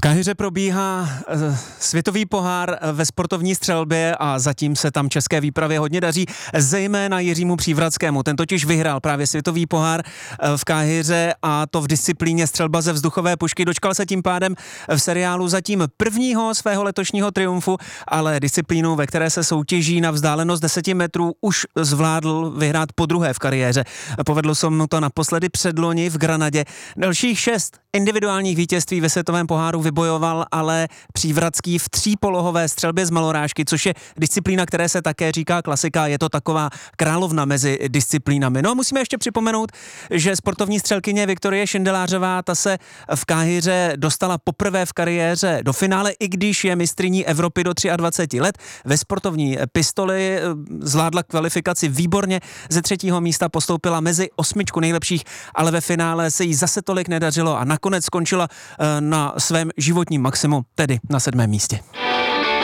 Káhyře probíhá světový pohár ve sportovní střelbě a zatím se tam české výpravě hodně daří, zejména Jiřímu Přívratskému. Ten totiž vyhrál právě světový pohár v Káhyře a to v disciplíně střelba ze vzduchové pušky. Dočkal se tím pádem v seriálu zatím prvního svého letošního triumfu, ale disciplínu, ve které se soutěží na vzdálenost 10 metrů, už zvládl vyhrát podruhé v kariéře. Povedlo se mu to naposledy předloni v Granadě. Dalších 6 individuálních vítězství ve světovém poháru vybojoval ale Přívratský v třípolohové střelbě z malorážky, což je disciplína, které se také říká klasika, je to taková královna mezi disciplínami. No a musíme ještě připomenout, že sportovní střelkyně Viktorie Šindelářová, ta se v Káhyře dostala poprvé v kariéře do finále, i když je mistryní Evropy do 23 let. Ve sportovní pistoli zvládla kvalifikaci výborně, ze 3. místa postoupila mezi 8 nejlepších, ale ve finále se jí zase tolik nedařilo a nakonec skončila na svém životním maximu, tedy na 7. místě.